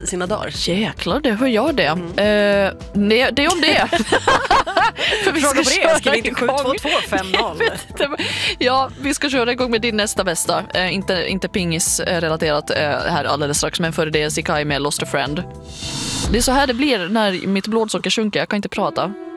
sina dagar. Jäklar, det hör jag det. Det är om det. För vi Fråga på det, skriv inte igång. 72250. Ja, vi ska köra igång med din nästa bästa. Inte pingis-relaterat här alldeles strax, men före det Sikai med Lost a Friend. Det är så här det blir när mitt blodsocker sjunker. Jag kan inte prata.